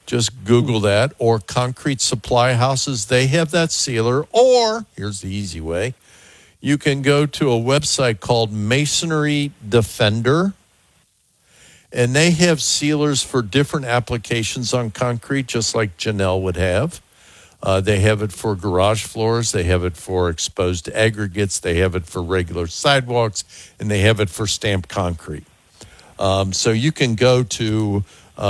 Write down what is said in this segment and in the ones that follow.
Just Google that, or Concrete Supply Houses. They have that sealer. Or, here's the easy way, you can go to a website called Masonry Defender, and they have sealers for different applications on concrete, just like Janelle would have. They have it for garage floors. They have it for exposed aggregates. They have it for regular sidewalks, and they have it for stamped concrete. So you can go to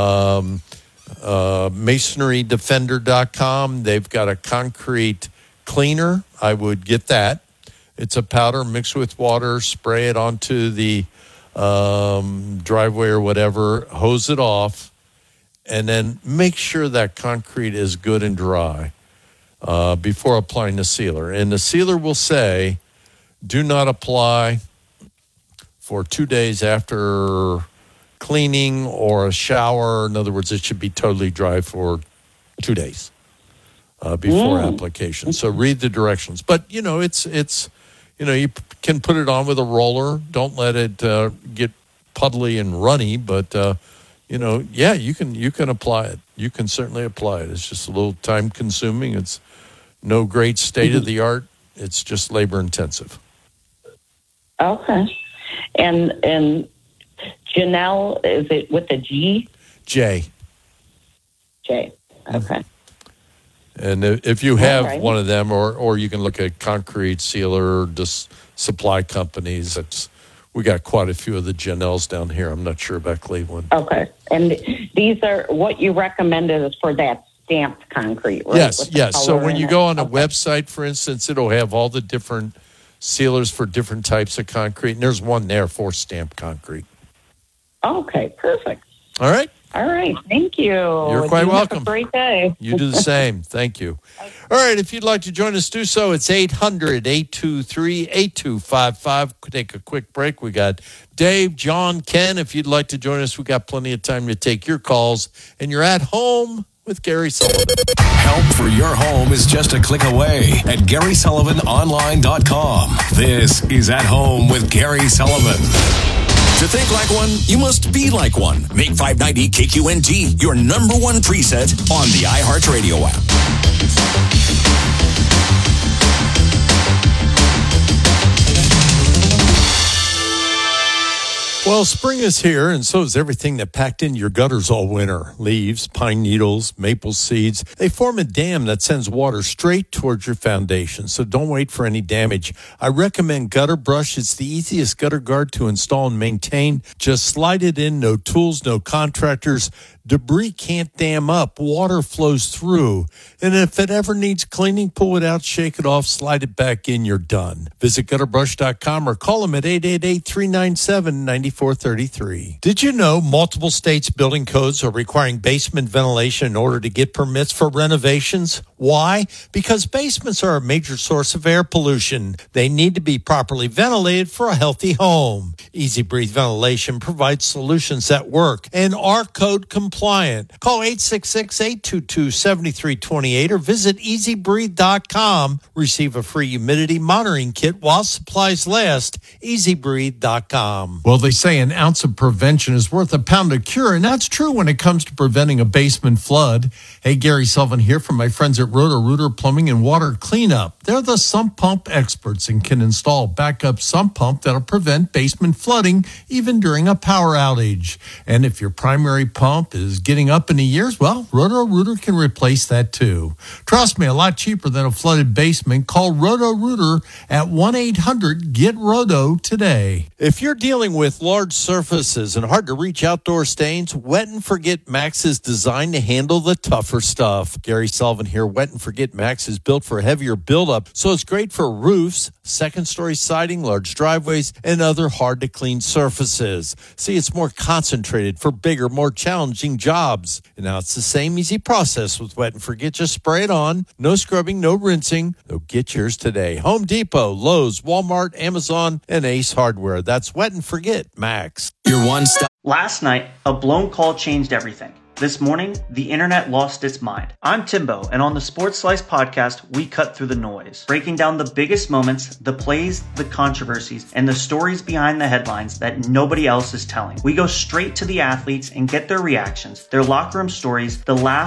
masonrydefender.com. They've got a concrete cleaner. I would get that. It's a powder mixed with water. Spray it onto the driveway or whatever. Hose it off. And then make sure that concrete is good and dry before applying the sealer. And the sealer will say, do not apply for 2 days after cleaning or a shower. In other words, it should be totally dry for 2 days before application. So read the directions. But, it's you can put it on with a roller. Don't let it get puddly and runny. But, you can apply it. You can certainly apply it. It's just a little time consuming. It's no great state of the art. It's just labor intensive. Okay. And Janelle, is it with a G? J. Okay. And if you have one of them, or you can look at concrete sealer supply companies. We got quite a few of the Janelles down here. I'm not sure about Cleveland. Okay. And these are what you recommended is for that stamped concrete, right? Yes. So when you go on a website, for instance, it'll have all the different sealers for different types of concrete. And there's one there for stamped concrete. Okay, perfect. All right. Thank you. You're quite welcome. Have a great day. You do the same. Thank you. All right. If you'd like to join us, do so. It's 800-823-8255. Take a quick break. We got Dave, John, Ken. If you'd like to join us, we got plenty of time to take your calls. And you're at home with Gary Sullivan. Help for your home is just a click away at GarySullivanOnline.com. This is At Home with Gary Sullivan. To think like one, you must be like one. Make 590 KQNT your number one preset on the iHeartRadio app. Well, spring is here, and so is everything that packed into your gutters all winter. Leaves, pine needles, maple seeds. They form a dam that sends water straight towards your foundation, so don't wait for any damage. I recommend Gutter Brush. It's the easiest gutter guard to install and maintain. Just slide it in, no tools, no contractors. Debris can't dam up. Water flows through. And if it ever needs cleaning, pull it out, shake it off, slide it back in, you're done. Visit gutterbrush.com or call them at 888-397-9433. Did you know multiple states' building codes are requiring basement ventilation in order to get permits for renovations? Why? Because basements are a major source of air pollution. They need to be properly ventilated for a healthy home. Easy Breathe Ventilation provides solutions that work and are code compliant. Call 866-822-7328 or visit EasyBreathe.com. Receive a free humidity monitoring kit while supplies last. EasyBreathe.com. Well, they say an ounce of prevention is worth a pound of cure, and that's true when it comes to preventing a basement flood. Hey, Gary Sullivan here from my friends at Roto-Rooter Plumbing and Water Cleanup. They're the sump pump experts and can install a backup sump pump that'll prevent basement flooding even during a power outage. And if your primary pump is getting up in the years, well, Roto-Rooter can replace that too. Trust me, a lot cheaper than a flooded basement. Call Roto-Rooter at 1-800-GET-ROTO today. If you're dealing with large surfaces and hard-to-reach outdoor stains, Wet and Forget Max is designed to handle the tougher stuff. Gary Sullivan here. Wet and Forget Max is built for heavier buildup, so it's great for roofs, second-story siding, large driveways, and other hard-to-clean surfaces. See, it's more concentrated for bigger, more challenging jobs. And now it's the same easy process with Wet and Forget. Just spray it on. No scrubbing, no rinsing. So get yours today. Home Depot, Lowe's, Walmart, Amazon, and Ace Hardware. That's Wet and Forget Max. Your one stop. Last night, a blown call changed everything. This morning, the internet lost its mind. I'm Timbo, and on the Sports Slice podcast, we cut through the noise, breaking down the biggest moments, the plays, the controversies, and the stories behind the headlines that nobody else is telling. We go straight to the athletes and get their reactions, their locker room stories, the laughs,